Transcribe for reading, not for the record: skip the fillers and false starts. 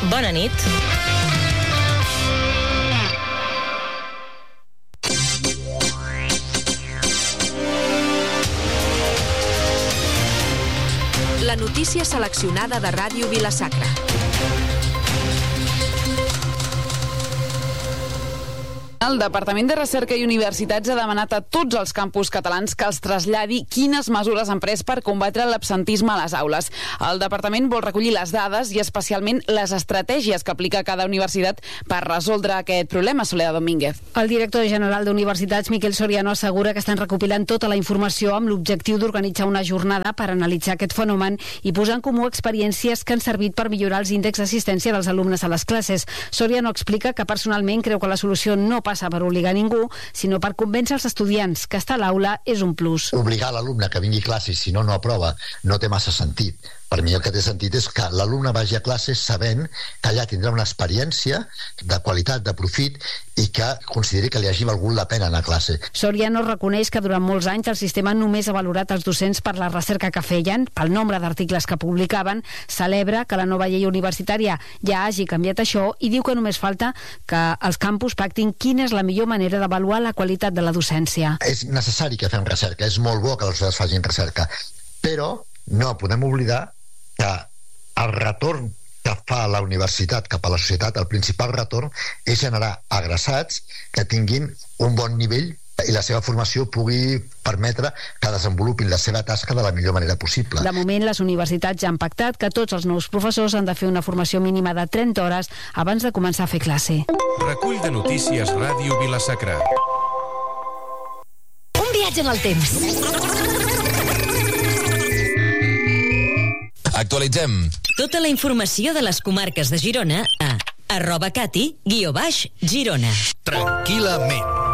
Bona nit. La notícia seleccionada de Ràdio Vila-sacra. El Departament de Recerca i Universitats ha demanat a tots els campus catalans que els traslladi quines mesures han pres per combatre l'absentisme a les aules. El Departament vol recollir les dades i especialment les estratègies que aplica cada universitat per resoldre aquest problema. Soledad Domínguez. El director general d'Universitats, Miquel Soriano, assegura que estan recopilant tota la informació amb l'objectiu d'organitzar una jornada per analitzar aquest fenomen i posar en comú experiències que han servit per millorar els índexs d'assistència dels alumnes a les classes. Soriano explica que personalment creu que la solució no passa per obligar ningú, sinó per convèncer els estudiants que estar a l'aula és un plus. Obligar l'alumne que vingui a classes, si no aprova, no té massa sentit. Per mi el que té sentit és que l'alumne vagi a classes sabent que allà tindrà una experiència de qualitat, de profit, i que consideri que li hagi valgut la pena anar a classe. Soriano reconeix que durant molts anys el sistema només ha valorat els docents per la recerca que feien, pel nombre d'articles que publicaven, celebra que la nova llei universitària ja hagi canviat això i diu que només falta que els campus pactin quina és la millor manera d'avaluar la qualitat de la docència. És necessari que fem recerca, és molt bo que els universitats facin recerca, però no podem oblidar que el retorn que fa la universitat cap a la societat, el principal retorn és generar egressats que tinguin un bon nivell i la seva formació pugui permetre que desenvolupin la seva tasca de la millor manera possible. De moment, les universitats ja han pactat que tots els nous professors han de fer una formació mínima de 30 hores abans de començar a fer classe. Recull de notícies Ràdio Vila-sacra. Un viatge en el temps. Actualitzem. Tota la informació de les comarques de Girona a @cati_girona. Tranquil·lament.